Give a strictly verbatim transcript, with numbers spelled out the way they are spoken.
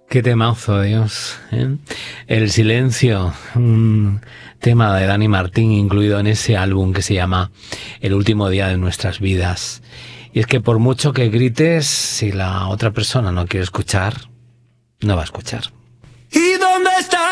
Qué temazo, Dios, ¿eh? El silencio, un tema de Dani Martín incluido en ese álbum que se llama El último día de nuestras vidas. Y es que por mucho que grites, si la otra persona no quiere escuchar, no va a escuchar. ¿Y dónde está?